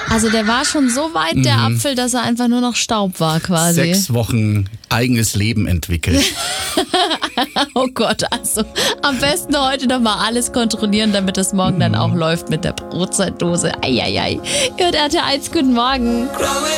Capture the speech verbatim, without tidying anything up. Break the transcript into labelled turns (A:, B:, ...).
A: Also der war schon so weit, der
B: Mhm.
A: Apfel, dass er einfach nur noch Staub war quasi.
B: Sechs Wochen eigenes Leben entwickelt.
A: Oh Gott, also am besten heute noch mal alles kontrollieren, damit es morgen dann auch läuft mit der Brotzeitdose. Eieiei. Ihr hört R T L eins, guten Morgen.